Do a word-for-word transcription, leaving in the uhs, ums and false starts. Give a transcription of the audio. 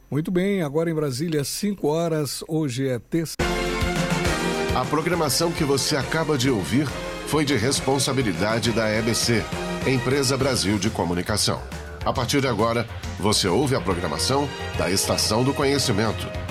Muito bem, agora em Brasília, cinco horas, hoje é terça. A programação que você acaba de ouvir foi de responsabilidade da E B C, Empresa Brasil de Comunicação. A partir de agora, você ouve a programação da Estação do Conhecimento,